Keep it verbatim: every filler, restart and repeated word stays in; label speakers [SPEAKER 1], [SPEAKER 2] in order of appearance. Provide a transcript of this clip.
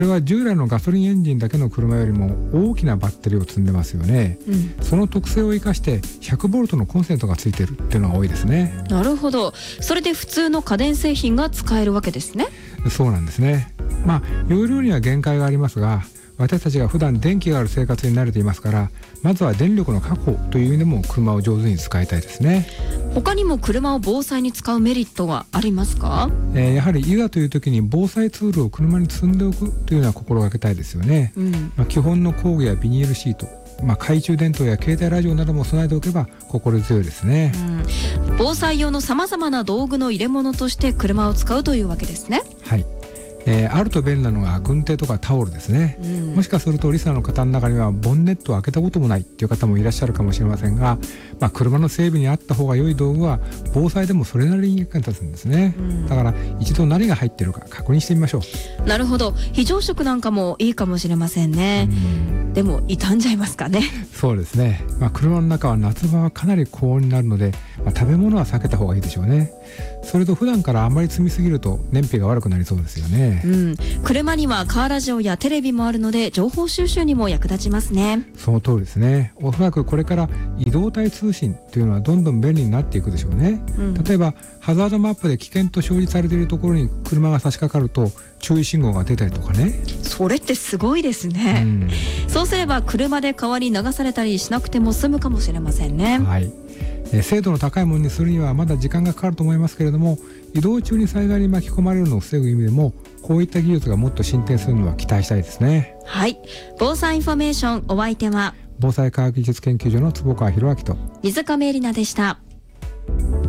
[SPEAKER 1] これは従来のガソリンエンジンだけの車よりも大きなバッテリーを積んでますよね、うん、その特性を生かしてひゃくボルトのコンセントがついているっていうのが多いですね。
[SPEAKER 2] なるほど。それで普通の家電製品が使えるわけですね。
[SPEAKER 1] そうなんですね。まあ容量には限界がありますが、私たちが普段電気がある生活に慣れていますから、まずは電力の確保という意味でも車を上手に使いたいですね。
[SPEAKER 2] 他にも車を防災に使うメリットはありますか？
[SPEAKER 1] えー、やはりいざという時に防災ツールを車に積んでおくというのは心がけたいですよね、うん、まあ、基本の工具やビニールシート、まあ、懐中電灯や携帯ラジオなども備えておけば心強いですね、
[SPEAKER 2] うん、防災用のさまざまな道具の入れ物として車を使うというわけですね。
[SPEAKER 1] はい、えー、あると便利なのが軍手とかタオルですね、うん、もしかするとリスナーの方の中にはボンネットを開けたこともないっていう方もいらっしゃるかもしれませんが、まあ、車の整備にあった方が良い道具は防災でもそれなりに役に立つんですね、うん、だから一度何が入っているか確認してみましょ
[SPEAKER 2] う。なるほど。非常食なんかもいいかもしれませんね、うん、でも傷んじゃいますかね。
[SPEAKER 1] そうですね、まあ、車の中は夏場はかなり高温になるので、まあ、食べ物は避けた方がいいでしょうね。それと普段からあまり積みすぎると燃費が悪くなりそうですよね、うん、
[SPEAKER 2] 車にはカーラジオやテレビもあるので情報収集にも役立ちますね。
[SPEAKER 1] その通りですね。おそらくこれから移動体通信というのはどんどん便利になっていくでしょうね、うん、例えばハザードマップで危険と表示されているところに車が差し掛かると注意信号が出たりとかね。
[SPEAKER 2] それってすごいですね、うん、そうすれば車で川に流されたりしなくても済むかもしれませんね。
[SPEAKER 1] はい、え精度の高いものにするにはまだ時間がかかると思いますけれども、移動中に災害に巻き込まれるのを防ぐ意味でもこういった技術がもっと進展するのは期待したいですね。
[SPEAKER 2] はい、防災インフォメーション、お相手は
[SPEAKER 1] 防災科学技術研究所の坪川博明と
[SPEAKER 2] 水亀恵里奈でした。